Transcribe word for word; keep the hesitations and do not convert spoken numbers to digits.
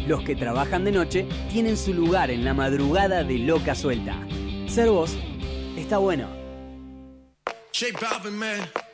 Los que trabajan de noche tienen su lugar en la madrugada de Loca Suelta. Ser vos está bueno. J Balvin, man.